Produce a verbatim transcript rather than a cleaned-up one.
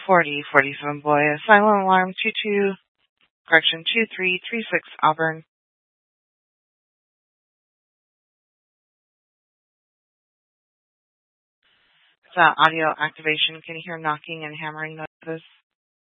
forty forty-seven boy, silent alarm two two, correction two three three six Auburn. It's uh, audio activation. Can you hear knocking and hammering noises?